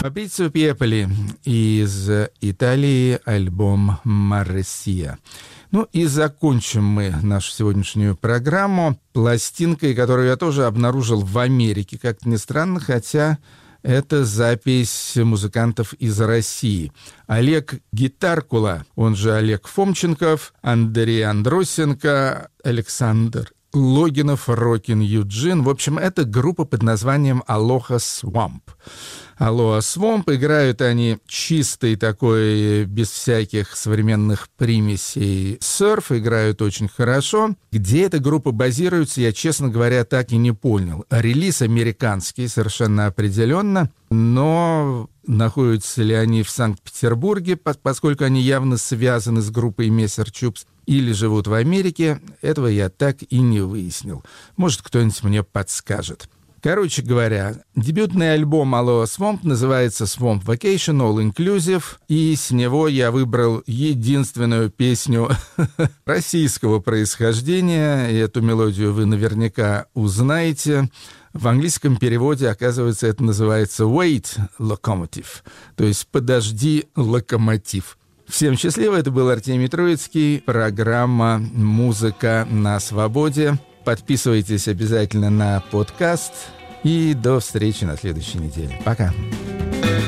Фабрицио Пьеполи из Италии, альбом «Марсия». Ну и закончим мы нашу сегодняшнюю программу пластинкой, которую я тоже обнаружил в Америке, как ни странно, хотя это запись музыкантов из России. Олег Гитаркула, он же Олег Фомченков, Андрей Андросенко, Александр Логинов, Рокин Юджин. В общем, это группа под названием «Алоха Свамп». «Алоха Свамп». Играют они чистый такой, без всяких современных примесей серф. Играют очень хорошо. Где эта группа базируется, я, честно говоря, так и не понял. Релиз американский, совершенно определенно. Но находятся ли они в Санкт-Петербурге, поскольку они явно связаны с группой Мессер Чупс, или живут в Америке, этого я так и не выяснил. Может, кто-нибудь мне подскажет. Короче говоря, дебютный альбом «Алоха Swamp» называется «Swamp Vacation All Inclusive», и с него я выбрал единственную песню российского происхождения. И эту мелодию вы наверняка узнаете. В английском переводе, оказывается, это называется «Wait, Locomotive», то есть «Подожди, локомотив». Всем счастливо, это был Артемий Троицкий, программа «Музыка на свободе». Подписывайтесь обязательно на подкаст и до встречи на следующей неделе. Пока.